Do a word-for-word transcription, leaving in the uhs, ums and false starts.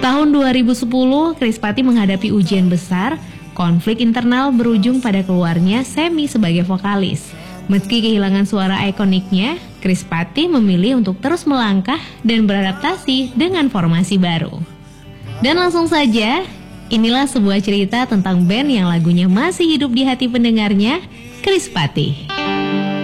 tahun dua ribu sepuluh, Krispatih menghadapi ujian besar. Konflik internal berujung pada keluarnya Semi sebagai vokalis. Meski kehilangan suara ikoniknya, Krispatih memilih untuk terus melangkah dan beradaptasi dengan formasi baru. Dan langsung saja, inilah sebuah cerita tentang band yang lagunya masih hidup di hati pendengarnya, Krispatih.